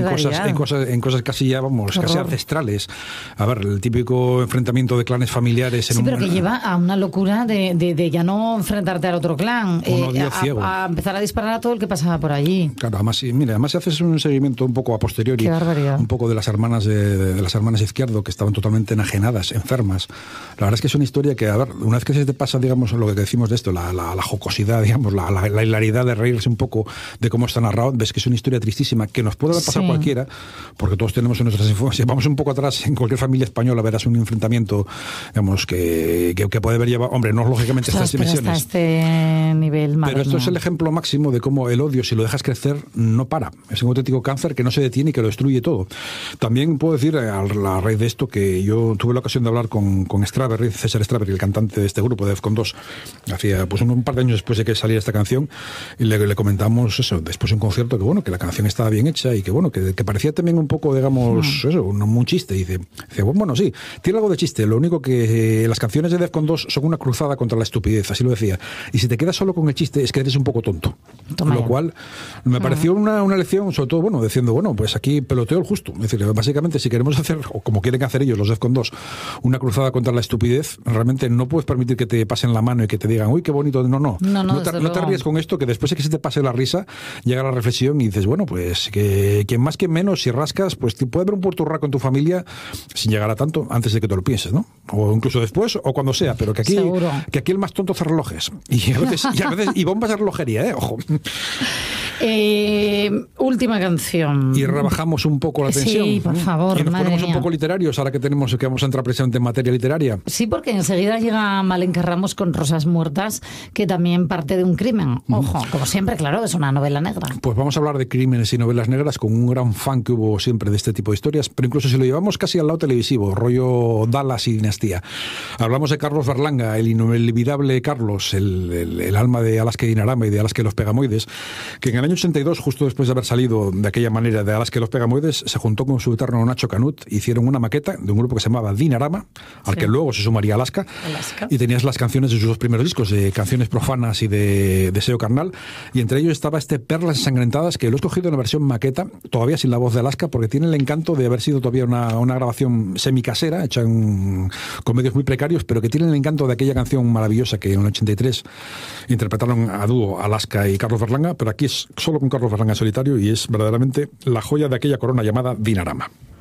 en cosas casi ya, vamos, casi ancestrales. A ver, el típico enfrentamiento de clanes familiares. Sí, pero que lleva a una locura de ya no enfrentarte al otro clan, a empezar a disparar a todo el que pasaba por allí. Claro, además, además si haces un seguimiento un poco a posteriori, un poco de las hermanas de las hermanas Izquierdo, que estaban totalmente enajenadas, enfermas. La verdad es que es una historia que, a ver, una vez que se te pasa, digamos, lo que decimos de esto, la jocosidad, digamos, la hilaridad de reírse un poco de cómo está narrado, ves que es una historia tristísima, que nos puede haber pasado cualquiera, porque todos tenemos en nuestras infancias, vamos un poco atrás, en cualquier familia española verás un enfrentamiento, digamos, que puede haber llevado, hombre, no lógicamente estas dimensiones. Hasta este nivel, pero esto es el ejemplo máximo de cómo el odio, si lo dejas crecer, no para. Es un auténtico cáncer que no se detiene y que lo destruye todo. También puedo decir, a raíz de esto, que yo tuve la ocasión de hablar con Strawberry, César Strawberry, el cantante de este grupo, de Defcon 2, hacía pues un par de años después de que saliera esta canción, y le comentamos eso, después de un concierto, que bueno, que la canción estaba bien hecha y que bueno, que parecía también un poco, digamos, eso, un chiste. Y dice, bueno, sí, tiene algo de chiste, lo único que las canciones de Defcon 2 son una cruzada contra la estupidez, así lo decía. Y si te quedas solo con el chiste, es que eres un poco tonto. Lo cual me pareció una lección, sobre todo, bueno, diciendo, bueno, pues aquí peloteo el justo. Es decir, básicamente, si queremos hacer, o como quieren hacer ellos, los Defcon 2, una cruzada contra la estupidez, realmente no puedes permitir que te pasen la mano y que te digan, uy, qué bonito. No te ríes con esto, que después de que se te pase la risa, llega la reflexión y dices, bueno, pues que quien más que menos, si rascas, pues puede haber un puertorraco en tu familia sin llegar a tanto antes de que te lo pienses, ¿no? O incluso después, o cuando sea, pero que aquí el más tonto hace relojes. Y a veces y bombas de relojería, ojo. Última canción. Y rebajamos un poco la tensión. Sí, por favor. Y nos ponemos un poco literarios ahora que vamos a entrar precisamente en materia literaria. Sí, porque enseguida llega Malenka Ramos con Rosas Muertas, que también parte de un crimen. Ojo, como siempre, claro, es una novela negra. Pues vamos a hablar de crímenes y novelas negras con un gran fan que hubo siempre de este tipo de historias, pero incluso si lo llevamos casi al lado televisivo, rollo Dallas y Dinastía. Hablamos de Carlos Berlanga, el inolvidable Carlos, el alma de Alaska y Dinarama y de Alaska y los Pegamoides, que en el año 82, justo después de haber salido de aquella manera de Alaska y los Pegamoides, se juntó con su eterno Nacho Canut, hicieron una maqueta de un grupo que se llamaba Dinarama, al que luego se sumaría Alaska, y tenías las canciones de sus dos primeros discos, de Canciones Profanas y de Deseo Carnal, y entre ellos estaba Perlas Ensangrentadas, que lo he escogido en la versión maqueta, todavía sin la voz de Alaska, porque tiene el encanto de haber sido todavía una grabación semicasera, hecha con medios muy precarios, pero que tiene el encanto de aquella canción maravillosa que en el 83 interpretaron a dúo Alaska y Carlos Berlanga, pero aquí es solo con Carlos Berlanga en solitario y es verdaderamente la joya de aquella corona llamada Dinarama.